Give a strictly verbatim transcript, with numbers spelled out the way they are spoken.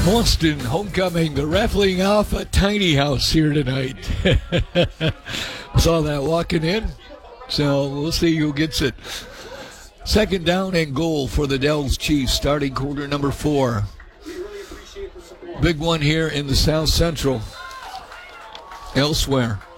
Boston homecoming, the raffling off a tiny house here tonight. Saw that walking in, so we'll see who gets it. Second down and goal for the Dells Chiefs, starting quarter number four. Big one here in the South Central. Elsewhere.